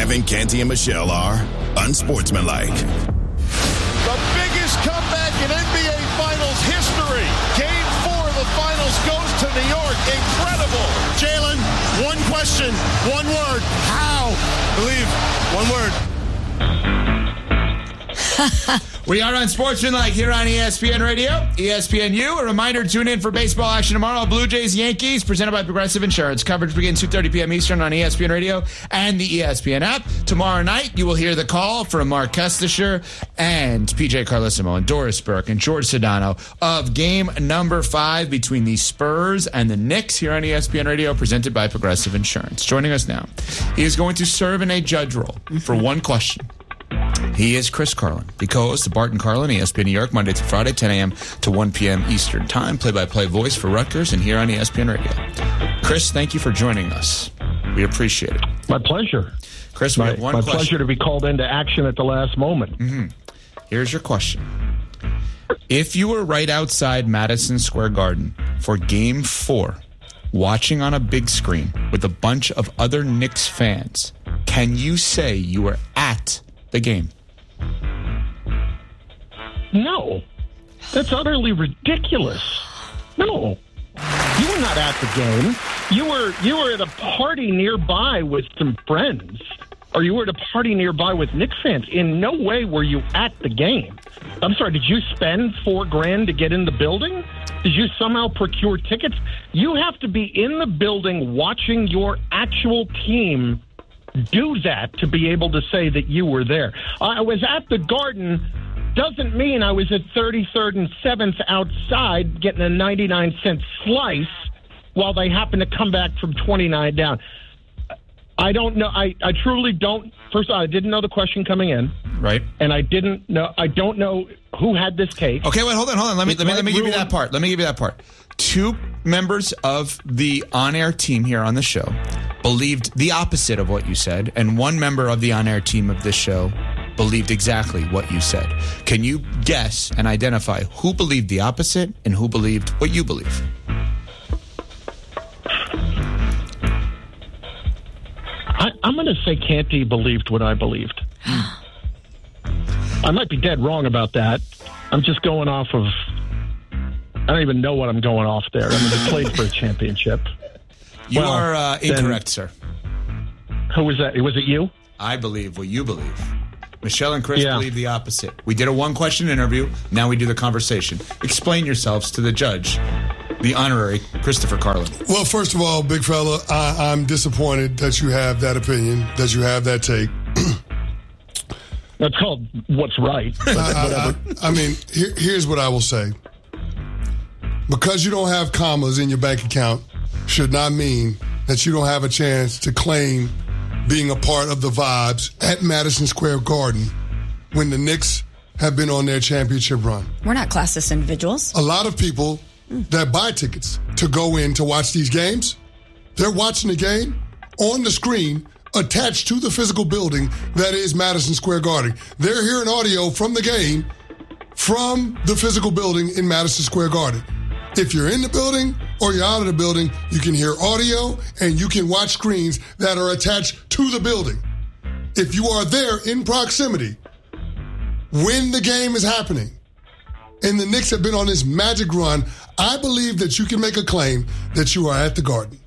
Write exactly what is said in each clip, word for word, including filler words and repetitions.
Kevin, Canty, and Michelle are unsportsmanlike. The biggest comeback in N B A Finals history. Game four of the Finals goes to New York. Incredible. Jalen, one question, one word. How? Believe, one word. We are unsportsmanlike here on E S P N Radio, E S P N U. A reminder, tune in for baseball action tomorrow. Blue Jays, Yankees, presented by Progressive Insurance. Coverage begins two thirty p.m. Eastern on E S P N Radio and the E S P N app. Tomorrow night, you will hear the call from Mark Kestisher and P J Carlissimo and Doris Burke and George Sedano of game number five between the Spurs and the Knicks here on E S P N Radio, presented by Progressive Insurance. Joining us now, he is going to serve in a judge role for one question. He is Chris Carlin, the co-host of Bart and Carlin, E S P N New York, Monday through Friday, ten a.m. to one p.m. Eastern Time, play-by-play voice for Rutgers and here on E S P N Radio. Chris, thank you for joining us. We appreciate it. My pleasure. Chris, we my, have one my question. pleasure to be called into action at the last moment. Mm-hmm. Here's your question. If you were right outside Madison Square Garden for Game four, watching on a big screen with a bunch of other Knicks fans, can you say you were at the game? No. That's utterly ridiculous. No. You were not at the game. You were you were at a party nearby with some friends. Or you were at a party nearby with Knicks fans. In no way were you at the game. I'm sorry, did you spend four grand to get in the building? Did you somehow procure tickets? You have to be in the building watching your actual team do that to be able to say that you were there. I was at the Garden doesn't mean I was at thirty-third and seventh outside getting a ninety-nine cent slice while they happened to come back from twenty-nine down. I don't know. I, I truly don't. First of all, I didn't know the question coming in. Right. And I didn't know. I don't know who had this cake. Okay, wait, hold on, hold on. Let me, let me, let me give you that part. Let me give you that part. Two members of the on-air team here on the show believed the opposite of what you said, and one member of the on-air team of this show believed exactly what you said. Can you guess and identify who believed the opposite and who believed what you believe? I, I'm going to say Canty believed what I believed. I might be dead wrong about that. I'm just going off of... I don't even know what I'm going off there. I mean, they played for a championship. You well, are uh, incorrect, then, sir. Who was that? Was it you? I believe what you believe. Michelle and Chris yeah. believe the opposite. We did a one-question interview. Now we do the conversation. Explain yourselves to the judge, the honorary Christopher Carlin. Well, first of all, big fella, I, I'm disappointed that you have that opinion, that you have that take. That's called what's right. I, I, I, I mean, here, here's what I will say. Because you don't have commas in your bank account should not mean that you don't have a chance to claim being a part of the vibes at Madison Square Garden when the Knicks have been on their championship run. We're not classist individuals. A lot of people mm. that buy tickets to go in to watch these games, they're watching the game on the screen attached to the physical building that is Madison Square Garden. They're hearing audio from the game from the physical building in Madison Square Garden. If you're in the building or you're out of the building, you can hear audio and you can watch screens that are attached to the building. If you are there in proximity when the game is happening and the Knicks have been on this magic run, I believe that you can make a claim that you are at the Garden.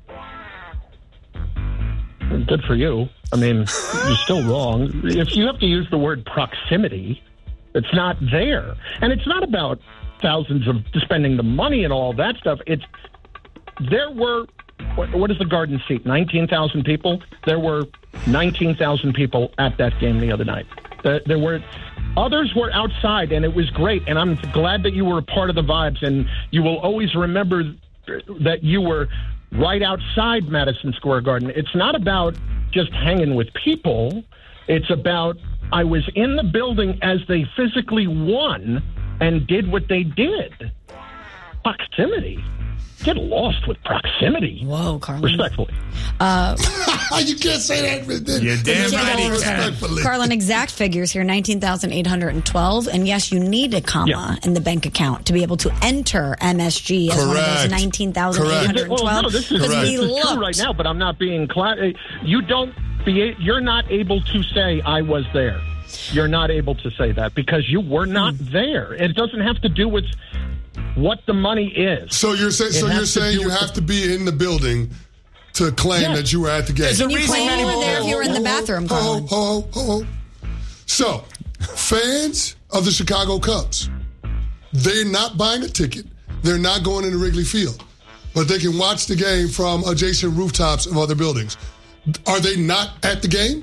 Good for you. I mean, you're still wrong. If you have to use the word proximity, it's not there. And it's not about thousands of spending the money and all that stuff. It's there were what, what is the Garden seat? nineteen thousand people. There were nineteen thousand people at that game the other night. There, there were others were outside, and it was great. And I'm glad that you were a part of the vibes. And you will always remember that you were right outside Madison Square Garden. It's not about just hanging with people. It's about I was in the building as they physically won and did what they did. Proximity. Get lost with proximity. Whoa, Carlin. Respectfully. Uh, you can't say that. You're damn right. Respectfully. Carlin, exact figures here, nineteen thousand eight hundred twelve. And yes, you need a comma yeah. in the bank account to be able to enter M S G as Correct. one of those nineteen thousand eight hundred twelve. Well, no, this is, Because this we is looked. true right now, but I'm not being... Cla- you don't be. You're not able to say I was there. You're not able to say that because you were not Hmm. there. It doesn't have to do with what the money is. So you're saying, so It you're has to saying do you with have to be in the building to claim Yes. that you were at the game. There's a You reason claim many you were there if you were in the Ho, ho, bathroom, ho, Colin. ho, ho, ho, ho. So, fans of the Chicago Cubs, they're not buying a ticket. They're not going into Wrigley Field, but they can watch the game from adjacent rooftops of other buildings. Are they not at the game?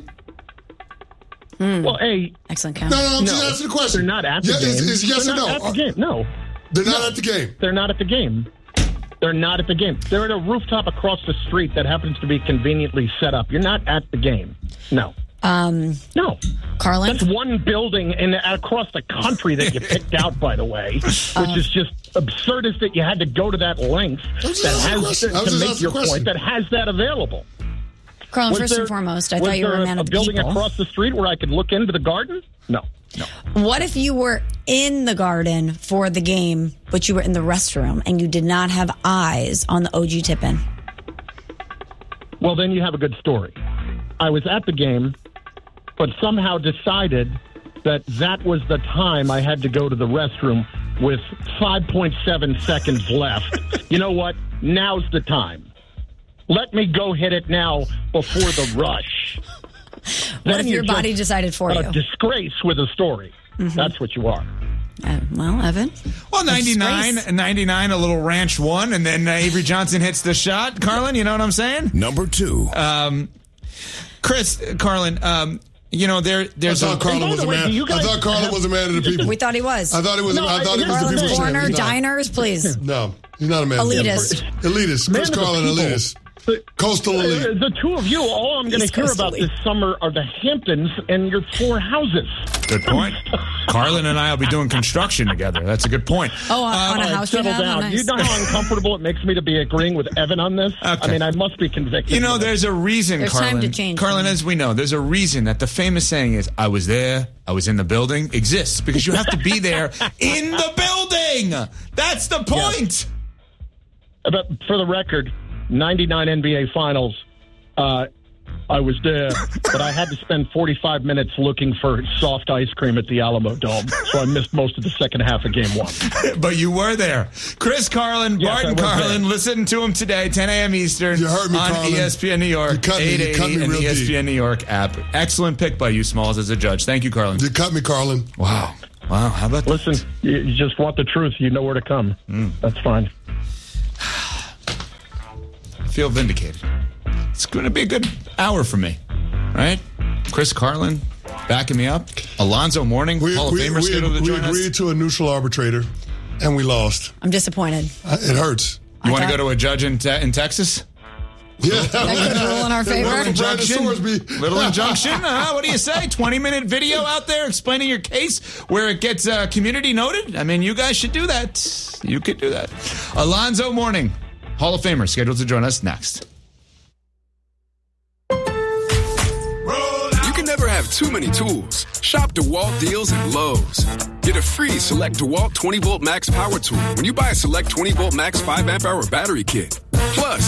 Well, A, Excellent count. No, no, I'm no, just asking the question. they're not at the Yeah, game. is- is yes they're or not no? At the game. No, They're not No. at the game. they're not at the game. They're not at the game. They're at a rooftop across the street that happens to be conveniently set up. You're not at the game. No. Um, No. Carlin? That's one building in, across the country that you picked out, by the way, which Uh, is just absurdist that you had to go to that length I was just that asking a has question. to, I was to just make asking your a question. point that has that available. Carlin, Was first there- and foremost, I was thought you were there a man a of the building people. across the street where I could look into the garden? No. What if you were in the garden for the game, but you were in the restroom and you did not have eyes on the O G tip-in? Well, then you have a good story. I was at the game, but somehow decided that that was the time I had to go to the restroom with five point seven seconds left. You know what? Now's the time. Let me go hit it now before the rush. What Then if your you're body just decided for a you? disgrace with a story. That's what you are. Uh, well, Evan? Well, ninety-nine, disgrace. ninety-nine, a little ranch one, and then uh, Avery Johnson hits the shot. Carlin, you know what I'm saying? Number two. Um, Chris, Carlin, um, you know, there, I there's a. thought Carlin by was the a way, man. do you I guys thought Carlin have- was a man of the people. We thought he was. I thought he was. No, I thought he I- was the Carlin's people's corner, champion. He's not. diners, please. No, he's not a man. of the Elitist. people. Elitist. Man Chris of the Carlin, people. elitist. Coastal Uh, elite. the two of you, all I'm going to East hear Coast about elite. this summer are the Hamptons and your four houses. Good point. Carlin and I will be doing construction together. That's a good point. Oh, on, on a All right, house you settle have? Oh, down. nice. You know how uncomfortable it makes me to be agreeing with Evan on this? Okay. I mean, I must be convicted. You know, of it. there's a reason, There's time Carlin. to change, Carlin, Carlin. as we know, there's a reason that the famous saying is, I was there, I was in the building, exists. Because you have to be there in the building. That's the point. But for the record, ninety-nine N B A Finals, uh, I was there, but I had to spend forty-five minutes looking for soft ice cream at the Alamo Dome, so I missed most of the second half of game one. But you were there. Chris Carlin, Yes, I Barton was Carlin, there. listen to him today, ten a.m. Eastern You heard me, on Carlin. E S P N New York, You cut me. You eight cut me eighty and real the E S P N deep. New York app. Excellent pick by you, Smalls, as a judge. Thank you, Carlin. You cut me, Carlin. Wow. Wow. How about that? Listen, you, you just want the truth. You know where to come. That's fine. I feel vindicated. It's going to be a good hour for me, right? Chris Carlin backing me up. Alonzo Mourning, We, Hall of we, Famer, we, scheduled to we join us. agreed to a neutral arbitrator, and we lost. I'm disappointed. Uh, It hurts. You want to thought- go to a judge in, te- in Texas? Yeah, That could rule in our favor. Little Injunction? Sorsby. Little injunction? Uh, what do you say? twenty-minute video out there explaining your case where it gets uh, community noted? I mean, you guys should do that. You could do that. Alonzo Mourning, Hall of Famer, scheduled to join us next. You can never have too many tools. Shop DeWalt deals at Lowe's. Get a free Select DeWalt twenty volt Max Power Tool when you buy a Select twenty volt Max five amp hour battery kit. Plus,